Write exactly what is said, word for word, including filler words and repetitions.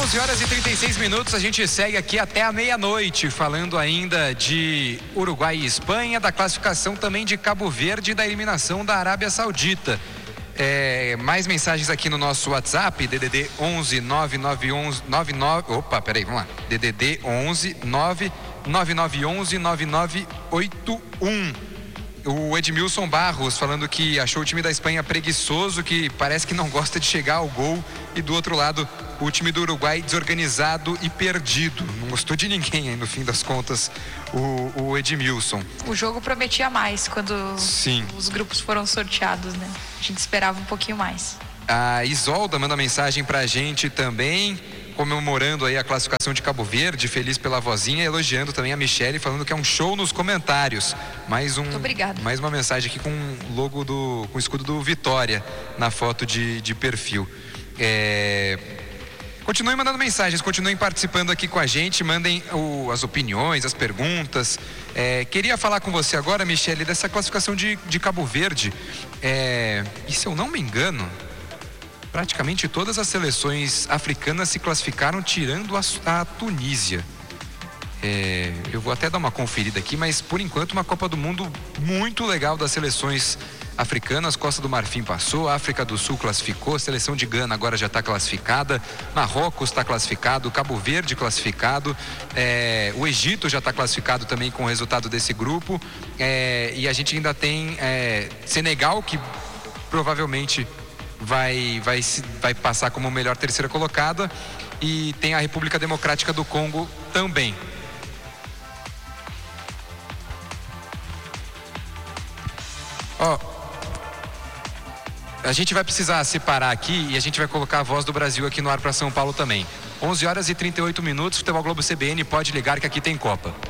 onze horas e trinta e seis minutos, a gente segue aqui até a meia-noite, falando ainda de Uruguai e Espanha, da classificação também de Cabo Verde e da eliminação da Arábia Saudita. É, mais mensagens aqui no nosso WhatsApp, D D D onze nove nove onze nove nove, opa, peraí, vamos lá, D D D onze nove nove nove onze nove nove oito um. O Edmilson Barros falando que achou o time da Espanha preguiçoso, que parece que não gosta de chegar ao gol, e do outro lado o time do Uruguai desorganizado e perdido. Não gostou de ninguém aí no fim das contas, o, o Edmilson. O jogo prometia mais quando Sim. os grupos foram sorteados, né? A gente esperava um pouquinho mais. A Isolda manda mensagem pra gente também, comemorando aí a classificação de Cabo Verde, feliz pela vozinha, elogiando também a Michele, falando que é um show nos comentários. Mais um, Muito obrigada. Mais uma mensagem aqui com o logo do, com o escudo do Vitória na foto de, de perfil. É... Continuem mandando mensagens, continuem participando aqui com a gente, mandem o, as opiniões, as perguntas. É, queria falar com você agora, Michele, dessa classificação de, de Cabo Verde. É, e se eu não me engano, praticamente todas as seleções africanas se classificaram, tirando a, a Tunísia. É, eu vou até dar uma conferida aqui, mas por enquanto uma Copa do Mundo muito legal das seleções africanas. Costa do Marfim passou, África do Sul classificou, a seleção de Gana agora já está classificada, Marrocos está classificado, Cabo Verde classificado, é, o Egito já está classificado também com o resultado desse grupo, é, e a gente ainda tem é, Senegal, que provavelmente vai, vai, vai passar como melhor terceira colocada, e tem a República Democrática do Congo também. Ó, a gente vai precisar separar aqui e a gente vai colocar a Voz do Brasil aqui no ar para São Paulo também. onze horas e trinta e oito minutos, Futebol Globo C B N, pode ligar que aqui tem Copa.